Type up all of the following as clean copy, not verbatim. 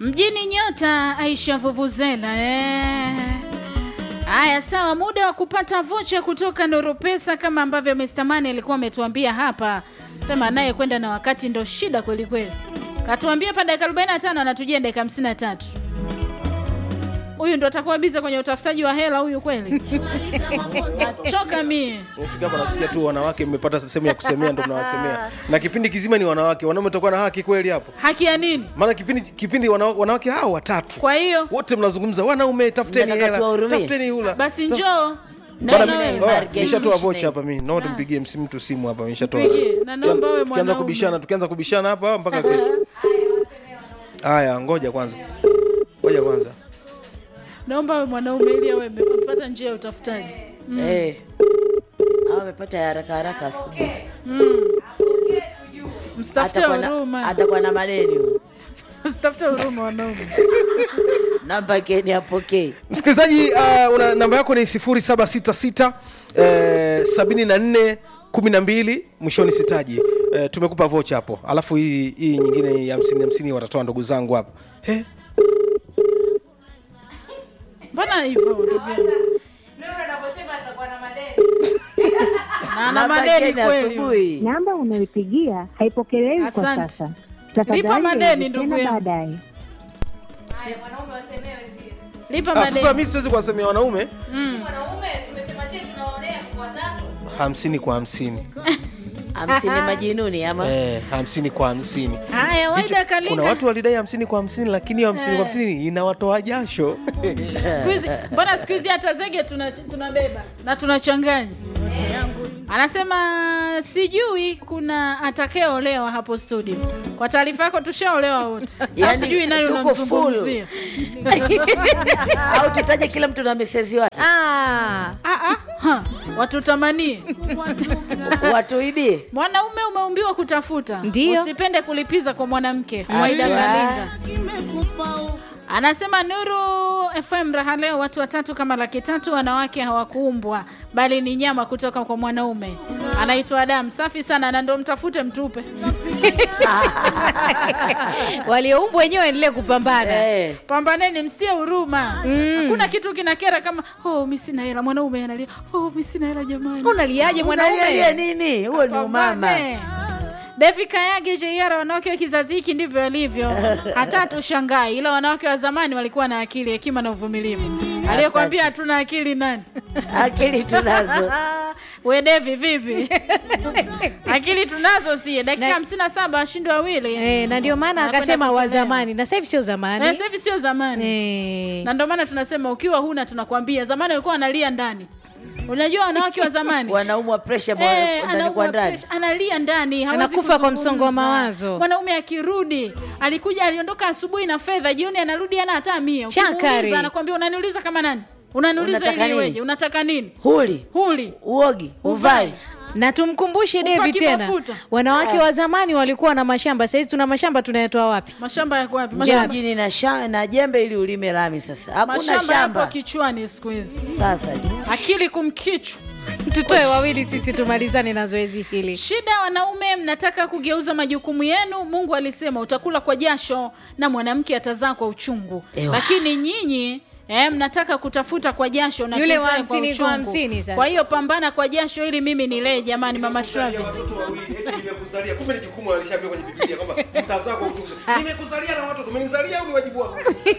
Mjini nyota Aisha Vuvuzela. Haya, sawa, muda wa kupata vocha kutoka Nuru Pesa kama ambavyo Mr. Mane alikuwa ametuambia hapa. Sema naye kwenda na wakati ndo shida kweli kweli. Katuambia pa dakika 45 anatujia dakika 53. Huyu ndo atakuwa biza kwenye utafutaji wa hela huyu kweli. Choka mie. Ufika hapa nasikia tu wanawake mmepata sehemu ya kusemea ndo mnawasemea. Na kipindi kizima ni wanawake. Wanaume watakuwa na haki kweli hapo. Haki ya nini? Maana kipindi wanawake hao watatu. Kwa hiyo wote mnazungumza wanaume tafuteni hela. Tafuteni hula. Basi njoo. Nishatoa vocha hapa mimi. Naomba tumpigie mtu simu hapa nishatoa. Na naomba wewe mwanaume. Tukianza kubishana hapa mpaka kesho. Haya, ngoja kwanza. Naomba wewe mwanaume ili wewe umepata njia ya utafutaji. Amepata haraka asubuhi. Mstafute huruma. Atakuwa na madeni huyo. Mstafute huruma wanaume. Namba yake ni apokee. Msikilizaji, una namba yako ni 0766 74 12 mwishoni sitaji. Tumekupa vocha hapo. Alafu hii nyingine ya 50 watatoa ndugu zangu hapo. Mbona hivyo ndugu? Nuru anaposema atakuwa na madeni. Na madeni kweli. Namba unayopigia haipokelewi kwa sasa. Lipa madeni ndugu yangu. Baadaye. Haya, wanaume wasemewe zile. Lipa madeni. Sasa mimi siwezi kuwasemea wanaume. Wanaume tumesema sisi tunaonea kwa watatu. 50 kwa 50. 50 majinuni ama 50 kwa 50. Haya, waida kalika. Kuna watu walidai 50 kwa 50 lakini 50 kwa 50 inawatoa jasho. Mbona siku hizi hata zege tunabeba na tunachanganya. Anasema sijui kuna atakayeolewa hapo studio. Kwa taarifa yako tushaolewa wote. Sasa sijui nani unamzungumzia. Au tutaje kila mtu na message wake. Watu tamanie. Watu ibie. Mwanaume umeumbiwa kutafuta. Ndiyo. Usipende kulipiza kwa mwanamke. Waida Kalinga. Anasema Nuru FM raha leo watu watatu kama 300 wanawake hawakuumbwa bali ni nyama kutoka kwa mwanaume. Anaitwa Adam. Safi sana na ndio mtafute mtupe. Walioumbwa wenyewe endelee kupambana. Pambaneni msitie huruma. Hakuna kitu kinakera kama mimi sina hela, mwanaume analia. Mimi sina hela jamani. Unaliaje mwanaume? Nini? Huo ni mama. Devi Kayage JR, wanawake wa kizazi hiki ndivyo walivyo. Hata tushangai, ila wanawake wa zamani walikuwa na akili, hekima na uvumilivu. Aliyekwambia hatuna akili nani? Akili tunazo. We Devi vipi? Akili tunazo sie. Dakika 57 ashindwe wawili. Na ndio maana akasema wa zamani. Na sasa hivi sio zamani. Na sasa hivi sio zamani. Na ndio maana tunasema ukiwa huna tunakwambia zamani alikuwa analia ndani. Unajua wanawake wa zamani wanaumwa pressure ndani kwa ndani. Analia ndani, hawezi anakufa kwa msongo wa mawazo. Mwanaume akirudi, aliondoka asubuhi na fedha, jioni anarudi ana hata 100. Ukimuuliza anakuambia unaniuliza kama nani? Unaniuliza ili wewe unataka nini? Huli. Uogi, uvai. Na tumkumbushe David tena. Wanawake wa zamani walikuwa na mashamba. Sasa hizi tuna mashamba tunayatoa wapi? Mashamba yako wapi? Mjini na jembe ili ulime lami sasa. Hakuna mashamba shamba. Hapo kichwani siku hizi. Sasa akili kumkichu. Tutoe wawili sisi tumalizane na zoezi hili. Shida wanaume mnataka kugeuza majukumu yenu. Mungu alisema utakula kwa jasho na mwanamke atazaa kwa uchungu. Lakini nyinyi mnataka kutafuta kwa jasho na yule kizae kwa uchungu. 50 sasa. Kwa hiyo pambana kwa jasho ili mimi nilee jamani mama Travis. Nimekuzalia kumbe ni jukumu alishaambia kwenye Biblia kwamba mtazaa kwa uchungu. Nimekuzalia na watu umenizalia au ni wajibu wako?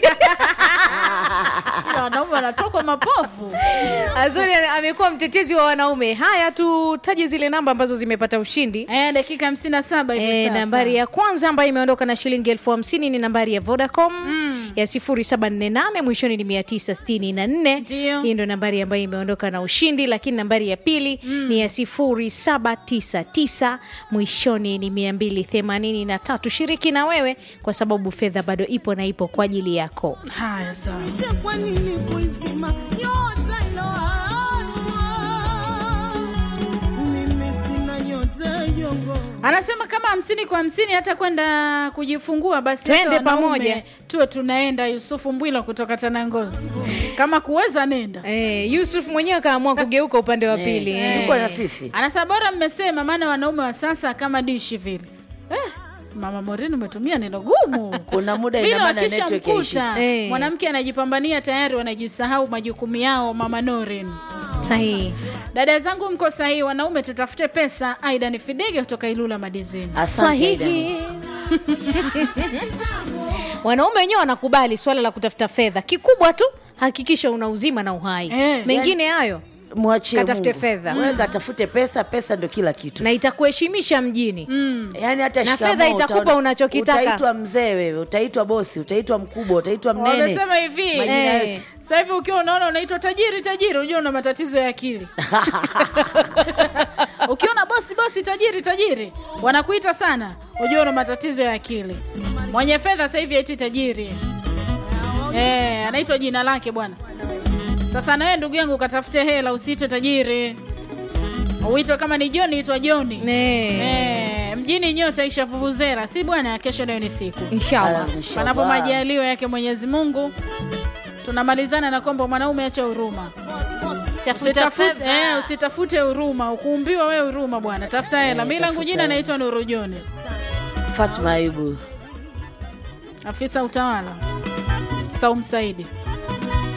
Wanaume wanatoka mapofu. Azuri amekuwa mtetezi wa wanaume. Haya tutaje zile namba ambazo zimepata ushindi. Dakika 57 hivi sasa. Nambari ya kwanza ambayo imeondoka na shilingi 50,000 ni nambari ya Vodacom ya 0748 mwishoni ni 964. Hii ndio nambari ambayo imeondoka na ushindi. Lakini nambari ya pili ni ya 0799 mwishoni ni 283. Shiriki na wewe kwa sababu fedha bado ipo na ipo kwa ajili yako. Haya sawa. Anasema kama 50 kwa 50 hata kwenda kujifungua basi twende pamoja. Tuwe tunaenda. Yusufu Mbwilo kutoka Tanangozi. Kama kuweza nenda. Yusuf mwenyewe kaamua kugeuka upande wa pili. Yuko na sisi. Anasema bora mmesema maana wanaume wa sasa kama dishi vile. Mama Morini umetumia neno gumu. Kuna muda Vile ina maana wakisha network haishi. mkuta mwanamke anajipambania tayari wanajisahau majukumu yao. Mama Norin Sahihi. dada zangu mko sahihi, wanaume tutafute pesa. Aida ni Fidege kutoka Ilula Madizini. Asante Aida. Sahihi. Wanaume wenyewe wanakubali swala la kutafuta fedha. Kikubwa tu hakikisha una uzima na uhai. Mengine hayo Mwachie katafute Mungu. fedha. Wewe katafute pesa, pesa ndio kila kitu. na itakuheshimisha mjini. Yaani hata Na shikamoo fedha itakupa utaona- unachokitaka. Utaitwa mzee wewe, utaitwa bosi, utaitwa mkubwa, utaitwa mnene. Wamesema hivi Majina yote. sasa hivi ukiwa unaona unaitwa tajiri unajua una matatizo ya akili. Ukiona bosi tajiri wanakuita sana, unajua una matatizo ya akili. Mwenye fedha sasa hivi haitwi tajiri, anaitwa jina lake bwana. Sasa na wewe ndugu yangu ukatafute hela, usiitwe tajiri. Uitwe kama ni John, itwa John. Mjini nyota isha vuvuzela, si bwana? Kesho nayo ni siku, Inshallah. panapo majaliwa yake Mwenyezi Mungu. Tunamalizana na kwamba mwanaume acha huruma. Usitafute huruma, ukuumbiwa wewe huruma bwana. Tafuta hela. Mimi langu jina naitwa Nuru John. Fatma Ayubu. Afisa utawala Saum Saidi.